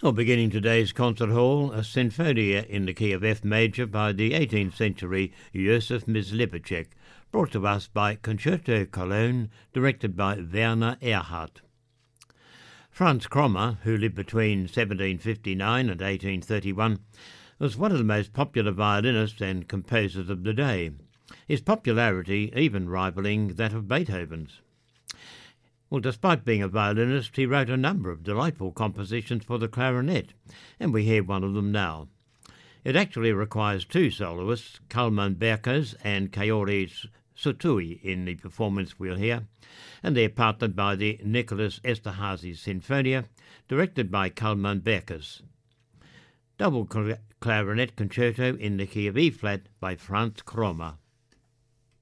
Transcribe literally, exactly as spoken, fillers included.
Well, beginning today's concert hall, a Sinfonia in the key of F major by the eighteenth century Joseph Myslibecek, brought to us by Concerto Cologne, directed by Werner Erhardt. Franz Krommer, who lived between seventeen fifty-nine and eighteen thirty-one, was one of the most popular violinists and composers of the day, his popularity even rivaling that of Beethoven's. Well, despite being a violinist, he wrote a number of delightful compositions for the clarinet, and we hear one of them now. It actually requires two soloists, Kalman Berkes and Kaori Sutui, in the performance we'll hear, and they're partnered by the Nicholas Esterhazy Sinfonia, directed by Kalman Berkes. Double clarinet concerto in the key of E-flat by Franz Krommer.